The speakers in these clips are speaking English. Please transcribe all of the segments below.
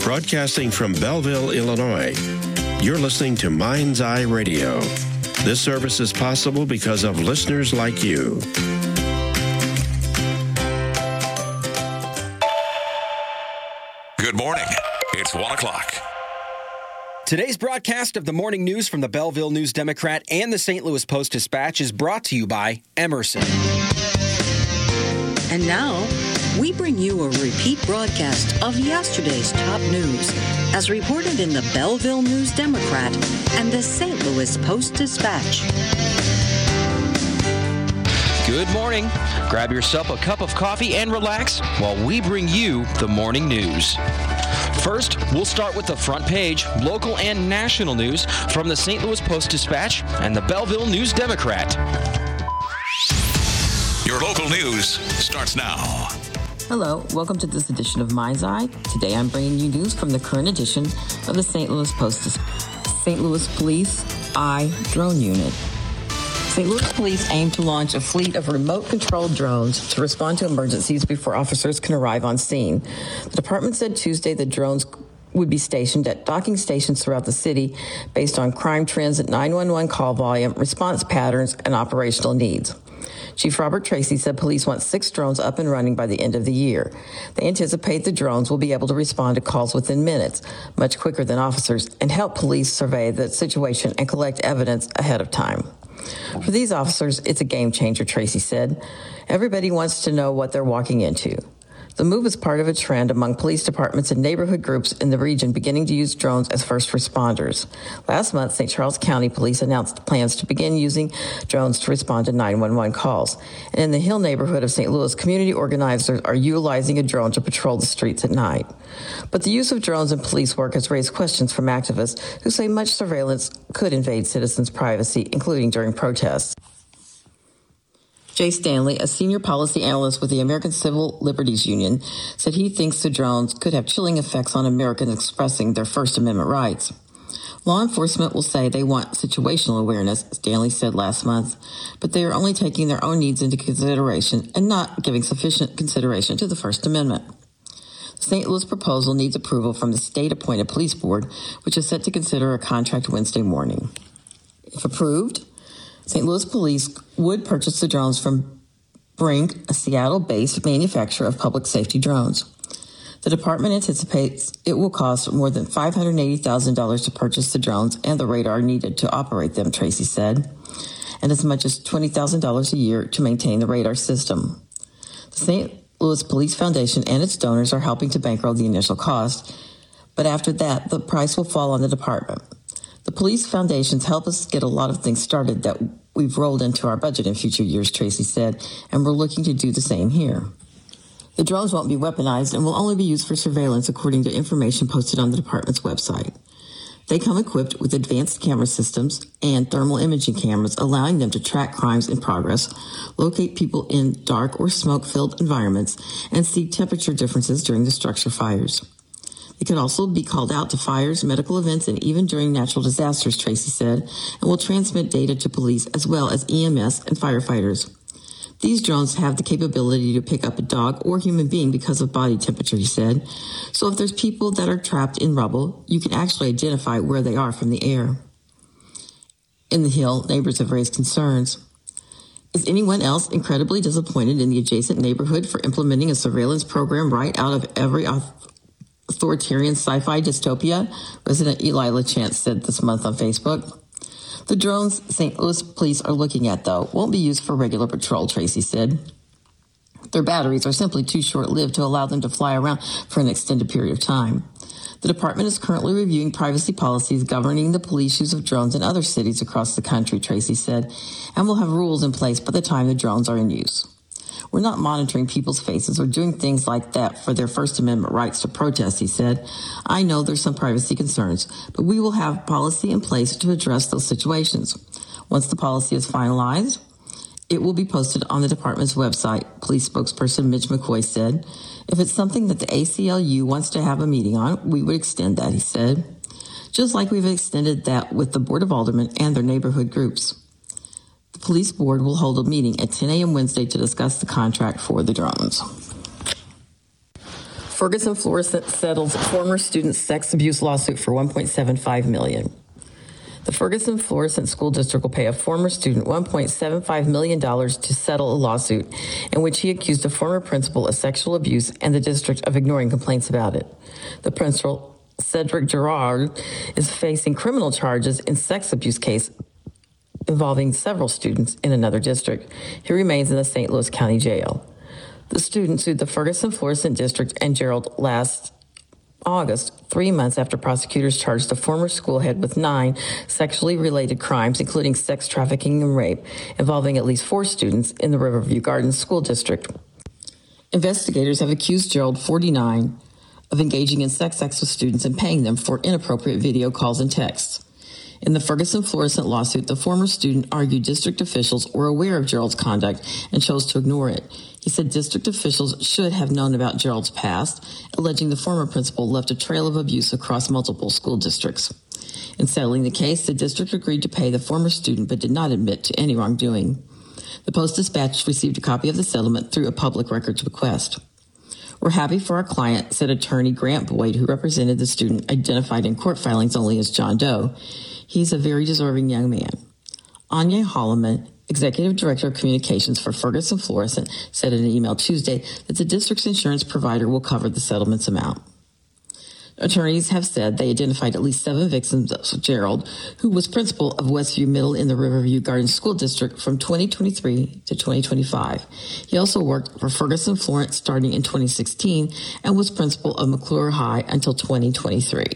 Broadcasting from Belleville, Illinois, you're listening to Mind's Eye Radio. This service is possible because of listeners like you. Good morning. It's 1 o'clock. Today's broadcast of the morning news from the Belleville News-Democrat and the St. Louis Post-Dispatch is brought to you by Emerson. And now, we bring you a repeat broadcast of yesterday's top news as reported in the Belleville News-Democrat and the St. Louis Post-Dispatch. Good morning. Grab yourself a cup of coffee and relax while we bring you the morning news. First, we'll start with the front page, local and national news from the St. Louis Post-Dispatch and the Belleville News-Democrat. Your local news starts now. Hello, welcome to this edition of Mind's Eye. Today I'm bringing you news from the current edition of the St. Louis St. Louis Police Eye Drone Unit. St. Louis Police aim to launch a fleet of remote-controlled drones to respond to emergencies before officers can arrive on scene. The department said Tuesday the drones would be stationed at docking stations throughout the city based on crime trends at 911 call volume, response patterns, and operational needs. Chief Robert Tracy said police want 6 drones up and running by the end of the year. They anticipate the drones will be able to respond to calls within minutes, much quicker than officers, and help police survey the situation and collect evidence ahead of time. For these officers, it's a game changer, Tracy said. Everybody wants to know what they're walking into. The move is part of a trend among police departments and neighborhood groups in the region beginning to use drones as first responders. Last month, St. Charles County Police announced plans to begin using drones to respond to 911 calls. And in the Hill neighborhood of St. Louis, community organizers are utilizing a drone to patrol the streets at night. But the use of drones in police work has raised questions from activists who say much surveillance could invade citizens' privacy, including during protests. Jay Stanley, a senior policy analyst with the American Civil Liberties Union, said he thinks the drones could have chilling effects on Americans expressing their First Amendment rights. Law enforcement will say they want situational awareness, Stanley said last month, but they are only taking their own needs into consideration and not giving sufficient consideration to the First Amendment. The St. Louis proposal needs approval from the state-appointed police board, which is set to consider a contract Wednesday morning. If approved, St. Louis Police would purchase the drones from Brink, a Seattle-based manufacturer of public safety drones. The department anticipates it will cost more than $580,000 to purchase the drones and the radar needed to operate them, Tracy said, and as much as $20,000 a year to maintain the radar system. The St. Louis Police Foundation and its donors are helping to bankroll the initial cost, but after that, the price will fall on the department. The police foundations help us get a lot of things started that we've rolled into our budget in future years, Tracy said, and we're looking to do the same here. The drones won't be weaponized and will only be used for surveillance, according to information posted on the department's website. They come equipped with advanced camera systems and thermal imaging cameras, allowing them to track crimes in progress, locate people in dark or smoke-filled environments, and see temperature differences during the structure fires. It could also be called out to fires, medical events, and even during natural disasters, Tracy said, and will transmit data to police as well as EMS and firefighters. These drones have the capability to pick up a dog or human being because of body temperature, he said. So if there's people that are trapped in rubble, you can actually identify where they are from the air. In the Hill, neighbors have raised concerns. Is anyone else incredibly disappointed in the adjacent neighborhood for implementing a surveillance program right out of every authoritarian sci-fi dystopia? Resident Eli LaChance said this month on Facebook. The drones St. Louis police are looking at, though, won't be used for regular patrol, Tracy said. Their batteries are simply too short-lived to allow them to fly around for an extended period of time. The department is currently reviewing privacy policies governing the police use of drones in other cities across the country, Tracy said, and will have rules in place by the time the drones are in use. We're not monitoring people's faces or doing things like that for their First Amendment rights to protest, he said. I know there's some privacy concerns, but we will have policy in place to address those situations. Once the policy is finalized, it will be posted on the department's website, police spokesperson Mitch McCoy said. If it's something that the ACLU wants to have a meeting on, we would extend that, he said. Just like we've extended that with the Board of Aldermen and their neighborhood groups. The police board will hold a meeting at 10 a.m. Wednesday to discuss the contract for the drones. Ferguson-Florissant settles former student's sex abuse lawsuit for $1.75 million. The Ferguson-Florissant School District will pay a former student $1.75 million to settle a lawsuit in which he accused a former principal of sexual abuse and the district of ignoring complaints about it. The principal, Cedric Gerard, is facing criminal charges in sex abuse case involving several students in another district. He remains in the St. Louis County Jail. The student sued the Ferguson-Florissant District and Gerald last August, 3 months after prosecutors charged the former school head with 9 sexually related crimes, including sex trafficking and rape, involving at least 4 students in the Riverview Gardens School District. Investigators have accused Gerald, 49, of engaging in sex acts with students and paying them for inappropriate video calls and texts. In the Ferguson-Florissant lawsuit, the former student argued district officials were aware of Gerald's conduct and chose to ignore it. He said district officials should have known about Gerald's past, alleging the former principal left a trail of abuse across multiple school districts. In settling the case, the district agreed to pay the former student but did not admit to any wrongdoing. The Post-Dispatch received a copy of the settlement through a public records request. "We're happy for our client," said attorney Grant Boyd, who represented the student, identified in court filings only as John Doe. "He's a very deserving young man." Anya Holloman, Executive Director of Communications for Ferguson-Florissant, said in an email Tuesday that the district's insurance provider will cover the settlement's amount. Attorneys have said they identified at least 7 victims of Gerald, who was principal of Westview Middle in the Riverview Gardens School District from 2023 to 2025. He also worked for Ferguson-Florissant starting in 2016 and was principal of McClure High until 2023.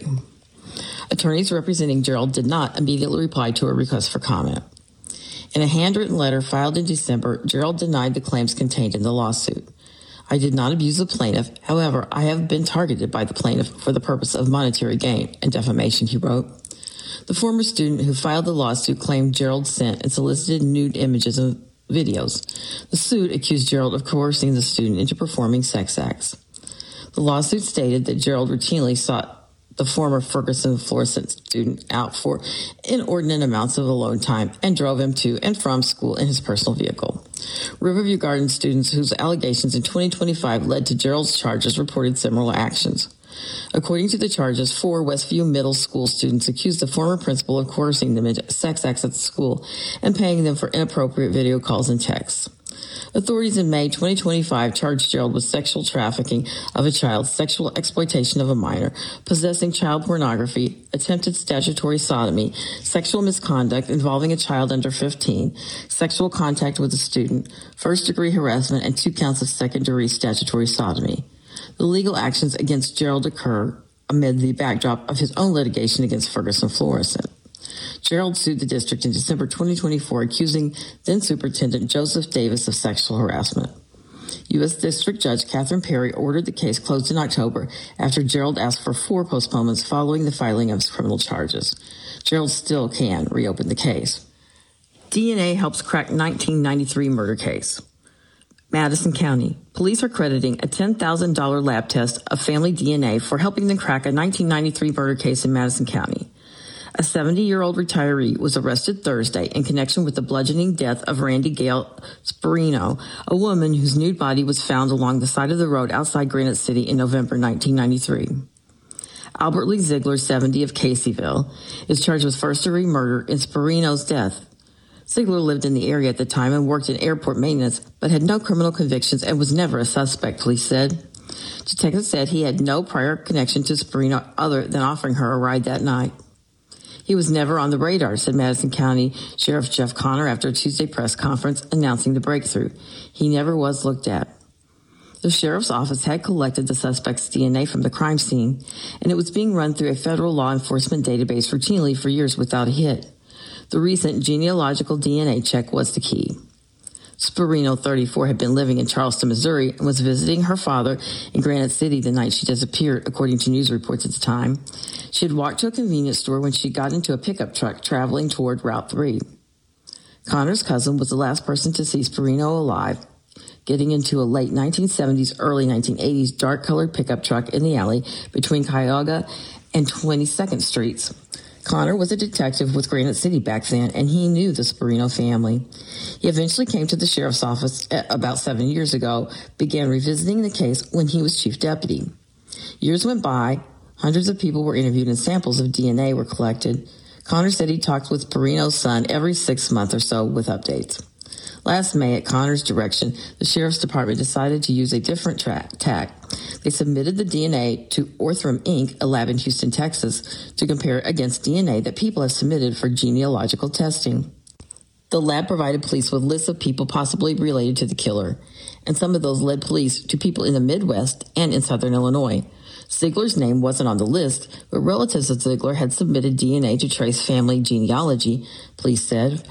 Attorneys representing Gerald did not immediately reply to a request for comment. In a handwritten letter filed in December, Gerald denied the claims contained in the lawsuit. "I did not abuse the plaintiff. However, I have been targeted by the plaintiff for the purpose of monetary gain and defamation," he wrote. The former student who filed the lawsuit claimed Gerald sent and solicited nude images and videos. The suit accused Gerald of coercing the student into performing sex acts. The lawsuit stated that Gerald routinely sought the former Ferguson-Florissant student out for inordinate amounts of alone time and drove him to and from school in his personal vehicle. Riverview Gardens students whose allegations in 2025 led to Gerald's charges reported similar actions. According to the charges, 4 Westview Middle School students accused the former principal of coercing them into sex acts at the school and paying them for inappropriate video calls and texts. Authorities in May 2025 charged Gerald with sexual trafficking of a child, sexual exploitation of a minor, possessing child pornography, attempted statutory sodomy, sexual misconduct involving a child under 15, sexual contact with a student, first-degree harassment, and 2 counts of second-degree statutory sodomy. The legal actions against Gerald occur amid the backdrop of his own litigation against Ferguson-Florissant. Gerald sued the district in December 2024, accusing then-Superintendent Joseph Davis of sexual harassment. U.S. District Judge Catherine Perry ordered the case closed in October after Gerald asked for 4 postponements following the filing of his criminal charges. Gerald still can reopen the case. DNA helps crack 1993 murder case. Madison County. Police are crediting a $10,000 lab test of family DNA for helping them crack a 1993 murder case in Madison County. A 70-year-old retiree was arrested Thursday in connection with the bludgeoning death of Randy Gale Sperino, a woman whose nude body was found along the side of the road outside Granite City in November 1993. Albert Lee Ziegler, 70, of Caseyville, is charged with first-degree murder in Sperino's death. Ziegler lived in the area at the time and worked in airport maintenance, but had no criminal convictions and was never a suspect, police said. Detectives said he had no prior connection to Sperino other than offering her a ride that night. He was never on the radar, said Madison County Sheriff Jeff Connor after a Tuesday press conference announcing the breakthrough. He never was looked at. The sheriff's office had collected the suspect's DNA from the crime scene, and it was being run through a federal law enforcement database routinely for years without a hit. The recent genealogical DNA check was the key. Sperino, 34, had been living in Charleston, Missouri, and was visiting her father in Granite City the night she disappeared, according to news reports at the time. She had walked to a convenience store when she got into a pickup truck traveling toward Route 3. Connor's cousin was the last person to see Sperino alive, getting into a late 1970s, early 1980s dark-colored pickup truck in the alley between Cuyahoga and 22nd Streets. Connor was a detective with Granite City back then, and he knew the Sperino family. He eventually came to the sheriff's office about 7 years ago, began revisiting the case when he was chief deputy. Years went by, hundreds of people were interviewed, and samples of DNA were collected. Connor said he talked with Perino's son every 6 months or so with updates. Last May, at Connor's direction, the Sheriff's Department decided to use a different tack. They submitted the DNA to Orthram Inc., a lab in Houston, Texas, to compare it against DNA that people have submitted for genealogical testing. The lab provided police with lists of people possibly related to the killer, and some of those led police to people in the Midwest and in southern Illinois. Ziegler's name wasn't on the list, but relatives of Ziegler had submitted DNA to trace family genealogy, police said.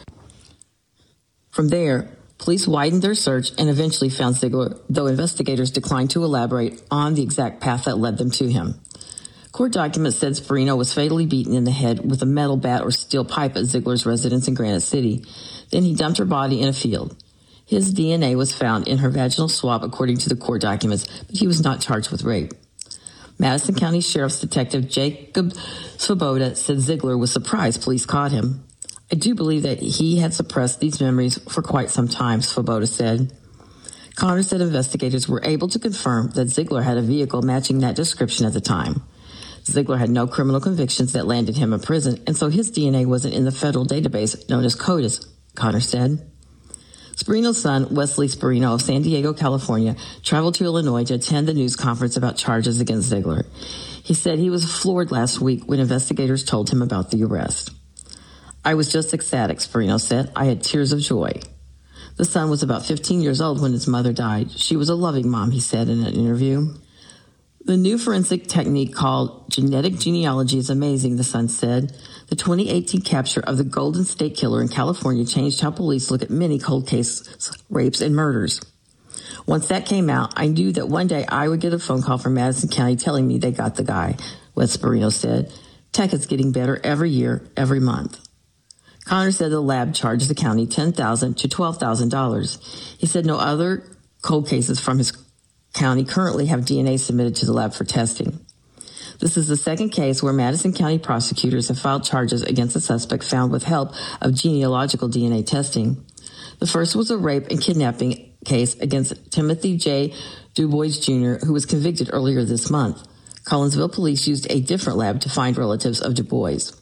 From there, police widened their search and eventually found Ziegler, though investigators declined to elaborate on the exact path that led them to him. Court documents said Perino was fatally beaten in the head with a metal bat or steel pipe at Ziegler's residence in Granite City. Then he dumped her body in a field. His DNA was found in her vaginal swab, according to the court documents, but he was not charged with rape. Madison County Sheriff's Detective Jacob Svoboda said Ziegler was surprised police caught him. I do believe that he had suppressed these memories for quite some time, Svoboda said. Connor said investigators were able to confirm that Ziegler had a vehicle matching that description at the time. Ziegler had no criminal convictions that landed him in prison, and so his DNA wasn't in the federal database known as CODIS, Connor said. Sperino's son, Wesley Sperino of San Diego, California, traveled to Illinois to attend the news conference about charges against Ziegler. He said he was floored last week when investigators told him about the arrest. I was just ecstatic, Sperino said. I had tears of joy. The son was about 15 years old when his mother died. She was a loving mom, he said in an interview. The new forensic technique called genetic genealogy is amazing, the son said. The 2018 capture of the Golden State Killer in California changed how police look at many cold cases, rapes, and murders. Once that came out, I knew that one day I would get a phone call from Madison County telling me they got the guy, Wes Sperino said. Tech is getting better every year, every month. Connor said the lab charged the county $10,000 to $12,000. He said no other cold cases from his county currently have DNA submitted to the lab for testing. This is the second case where Madison County prosecutors have filed charges against a suspect found with help of genealogical DNA testing. The first was a rape and kidnapping case against Timothy J. DuBois Jr., who was convicted earlier this month. Collinsville police used a different lab to find relatives of DuBois.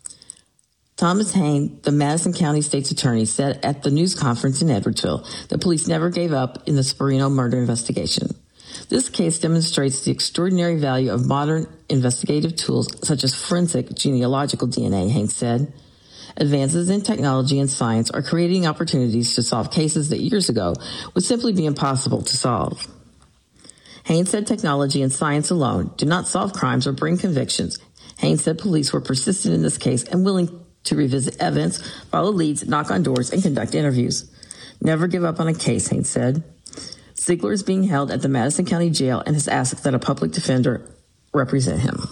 Thomas Hain, the Madison County State's attorney, said at the news conference in Edwardsville that police never gave up in the Sperino murder investigation. This case demonstrates the extraordinary value of modern investigative tools such as forensic genealogical DNA, Hain said. Advances in technology and science are creating opportunities to solve cases that years ago would simply be impossible to solve. Hain said technology and science alone do not solve crimes or bring convictions. Hain said police were persistent in this case and willing to revisit evidence, follow leads, knock on doors, and conduct interviews. Never give up on a case, Hain said. Ziegler is being held at the Madison County Jail and has asked that a public defender represent him.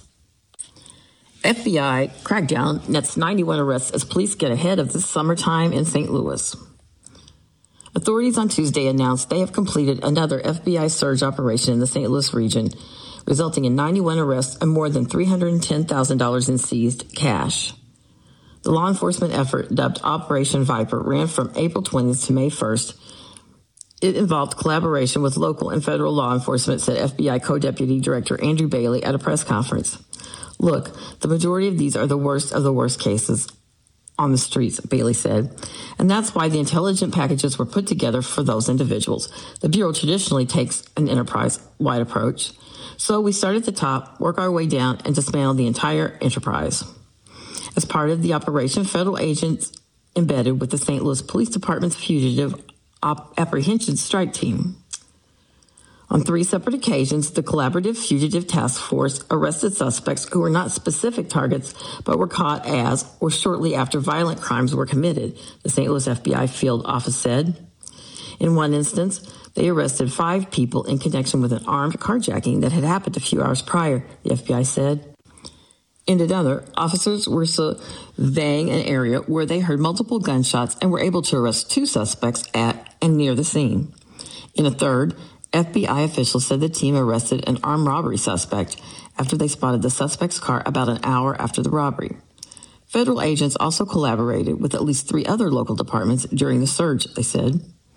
FBI crackdown nets 91 arrests as police get ahead of the summertime in St. Louis. Authorities on Tuesday announced they have completed another FBI surge operation in the St. Louis region, resulting in 91 arrests and more than $310,000 in seized cash. The law enforcement effort, dubbed Operation Viper, ran from April 20th to May 1st. It involved collaboration with local and federal law enforcement, said FBI Co-Deputy Director Andrew Bailey at a press conference. Look, the majority of these are the worst cases on the streets, Bailey said. And that's why the intelligent packages were put together for those individuals. The Bureau traditionally takes an enterprise-wide approach. So we start at the top, work our way down, and dismantle the entire enterprise. As part of the operation, federal agents embedded with the St. Louis Police Department's fugitive apprehension strike team. On 3 separate occasions, the Collaborative Fugitive Task Force arrested suspects who were not specific targets, but were caught as or shortly after violent crimes were committed, the St. Louis FBI field office said. In one instance, they arrested 5 people in connection with an armed carjacking that had happened a few hours prior, the FBI said. In another, officers were surveying an area where they heard multiple gunshots and were able to arrest 2 suspects at and near the scene. In a third, FBI officials said the team arrested an armed robbery suspect after they spotted the suspect's car about an hour after the robbery. Federal agents also collaborated with at least 3 other local departments during the surge, they said.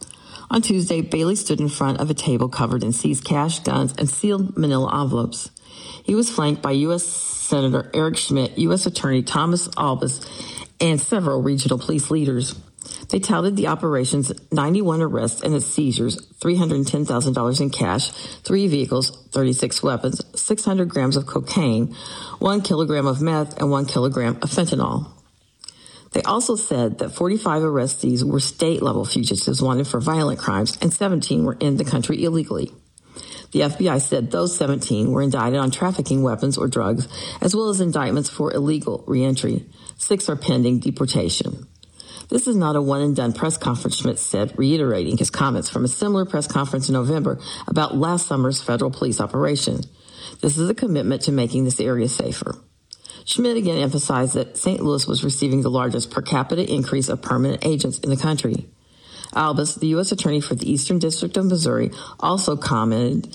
On Tuesday, Bailey stood in front of a table covered in seized cash, guns, and sealed manila envelopes. He was flanked by U.S. Senator Eric Schmidt, U.S. Attorney Thomas Albus, and several regional police leaders. They touted the operation's 91 arrests and its seizures, $310,000 in cash, 3 vehicles, 36 weapons, 600 grams of cocaine, 1 kilogram of meth, and 1 kilogram of fentanyl. They also said that 45 arrestees were state-level fugitives wanted for violent crimes, and 17 were in the country illegally. The FBI said those 17 were indicted on trafficking weapons or drugs, as well as indictments for illegal reentry. 6 are pending deportation. This is not a one-and-done press conference, Schmidt said, reiterating his comments from a similar press conference in November about last summer's federal police operation. This is a commitment to making this area safer. Schmidt again emphasized that St. Louis was receiving the largest per capita increase of permanent agents in the country. Albus, the U.S. Attorney for the Eastern District of Missouri, also commented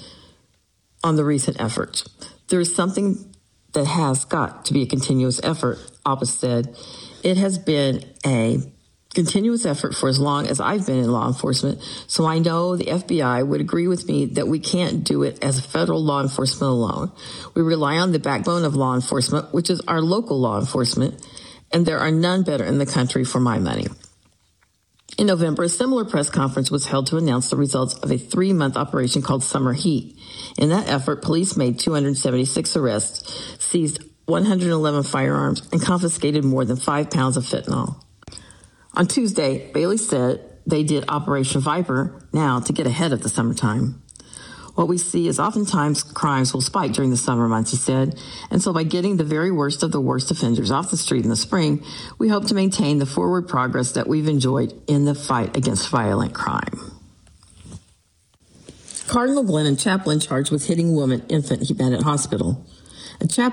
on the recent efforts. There is something that has got to be a continuous effort, Albus said. It has been a continuous effort for as long as I've been in law enforcement, so I know the FBI would agree with me that we can't do it as federal law enforcement alone. We rely on the backbone of law enforcement, which is our local law enforcement, and there are none better in the country for my money. In November, a similar press conference was held to announce the results of a 3-month operation called Summer Heat. In that effort, police made 276 arrests, seized 111 firearms, and confiscated more than 5 pounds of fentanyl. On Tuesday, Bailey said they did Operation Viper now to get ahead of the summertime. What we see is oftentimes crimes will spike during the summer months, he said, and so by getting the very worst of the worst offenders off the street in the spring, we hope to maintain the forward progress that we've enjoyed in the fight against violent crime. Cardinal Glennon chaplain charged with hitting woman infant he met at hospital. A chaplain